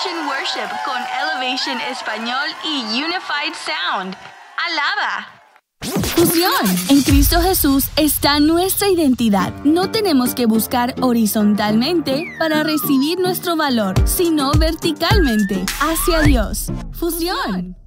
Fusion Worship con Elevation Español y Unified Sound. ¡Alaba! Fusión. En Cristo Jesús está nuestra identidad. No tenemos que buscar horizontalmente para recibir nuestro valor, sino verticalmente, hacia Dios. Fusión.